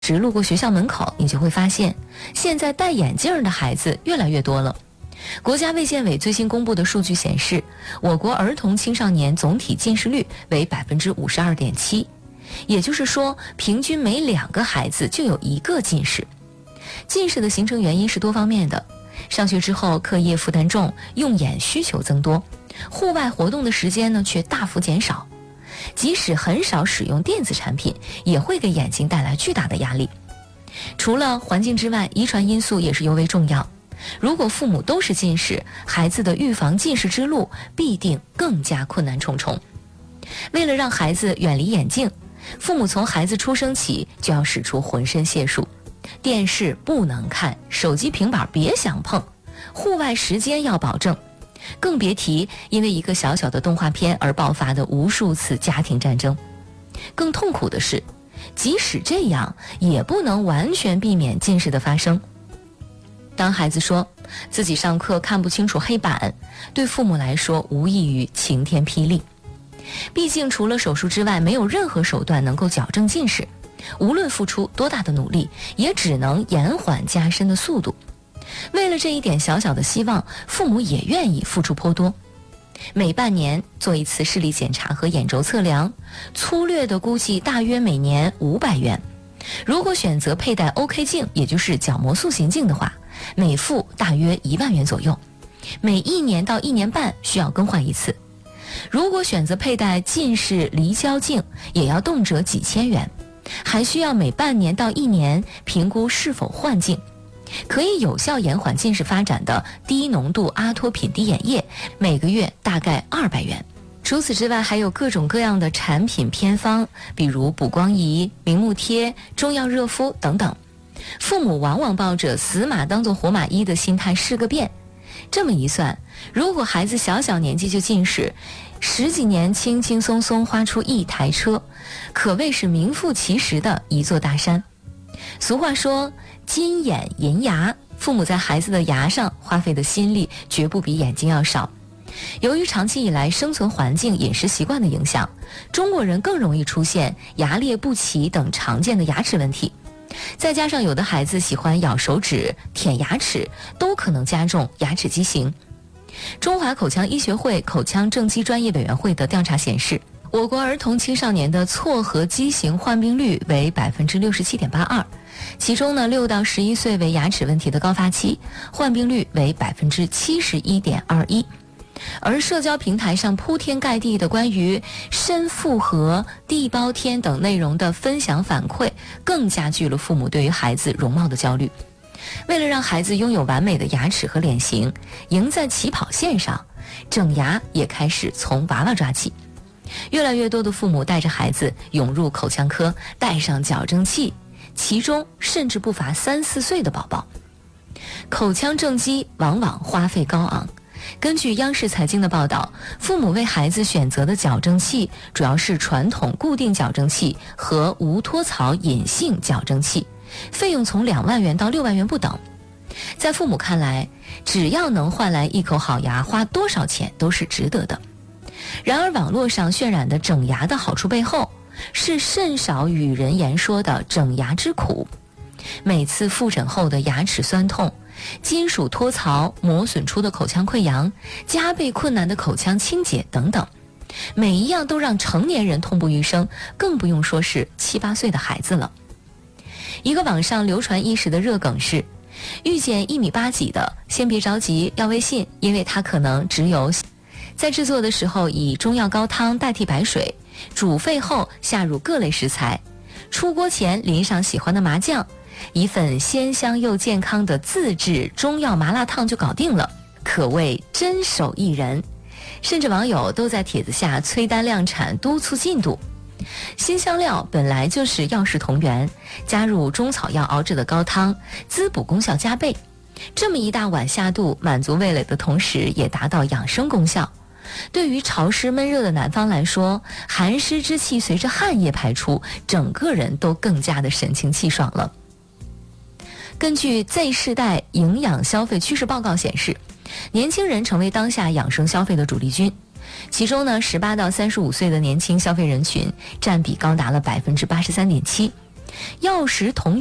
时路过学校门口，你就会发现，现在戴眼镜的孩子越来越多了。国家卫健委最新公布的数据显示，我国儿童青少年总体近视率为 52.7%， 也就是说，平均每2个孩子就有1个近视。近视的形成原因是多方面的，上学之后课业负担重，用眼需求增多，户外活动的时间呢却大幅减少。即使很少使用电子产品，也会给眼睛带来巨大的压力。除了环境之外，遗传因素也是尤为重要。如果父母都是近视，孩子的预防近视之路必定更加困难重重。为了让孩子远离眼镜，父母从孩子出生起就要使出浑身解数。电视不能看，手机平板别想碰，户外时间要保证，更别提因为一个小小的动画片而爆发的无数次家庭战争。更痛苦的是，即使这样，也不能完全避免近视的发生。当孩子说自己上课看不清楚黑板，对父母来说无异于晴天霹雳。毕竟除了手术之外，没有任何手段能够矫正近视，无论付出多大的努力，也只能延缓加深的速度。为了这一点小小的希望，父母也愿意付出颇多。每半年做一次视力检查和眼轴测量，粗略的估计大约每年500元。如果选择佩戴 OK 镜，也就是角膜塑形镜的话，每副大约1万元左右，每1年到1年半需要更换一次。如果选择佩戴近视离焦镜，也要动辄几千元，还需要每半年到1年评估是否换镜。可以有效延缓近视发展的低浓度阿托品滴眼液，每个月大概200元。除此之外，还有各种各样的产品偏方，比如补光仪、明目贴、中药热敷等等。父母往往抱着死马当作活马医的心态试个遍。这么一算，如果孩子小小年纪就近视，10几年轻轻松松花出1台车，可谓是名副其实的一座大山。俗话说金眼银牙，父母在孩子的牙上花费的心力绝不比眼睛要少。由于长期以来生存环境、饮食习惯的影响，中国人更容易出现牙列不齐等常见的牙齿问题。再加上有的孩子喜欢咬手指、舔牙齿，都可能加重牙齿畸形。中华口腔医学会口腔正畸专业委员会的调查显示，我国儿童青少年的错颌畸形患病率为 67.82%， 其中呢6到11岁为牙齿问题的高发期，患病率为 71.21%。而社交平台上铺天盖地的关于深复合、地包天等内容的分享反馈，更加剧了父母对于孩子容貌的焦虑。为了让孩子拥有完美的牙齿和脸型，赢在起跑线上，整牙也开始从娃娃抓起。越来越多的父母带着孩子涌入口腔科，带上矫正器，其中甚至不乏3、4岁的宝宝。口腔正畸往往花费高昂。根据央视财经的报道，父母为孩子选择的矫正器主要是传统固定矫正器和无托槽隐性矫正器，费用从2万元到6万元不等。在父母看来，只要能换来一口好牙，花多少钱都是值得的。然而网络上渲染的整牙的好处背后，是甚少与人言说的整牙之苦。每次复诊后的牙齿酸痛，金属托槽磨损出的口腔溃疡，加倍困难的口腔清洁等等，每一样都让成年人痛不欲生，更不用说是7、8岁的孩子了。一个网上流传一时的热梗是，遇见1.8米几的，先别着急要微信，因为它可能只有。在制作的时候，以中药高汤代替白水，煮沸后下入各类食材，出锅前淋上喜欢的麻酱，一份鲜香又健康的自制中药麻辣烫就搞定了，可谓真手艺人。甚至网友都在帖子下催单量产，督促进度。新香料本来就是药食同源，加入中草药熬制的高汤，滋补功效加倍。这么一大碗下肚，满足味蕾的同时也达到养生功效。对于潮湿闷热的南方来说，寒湿之气随着汗液排出，整个人都更加的神清气爽了。根据 Z 世代营养消费趋势报告显示，年轻人成为当下养生消费的主力军，其中呢，18到35岁的年轻消费人群占比高达了 83.7%， 药食同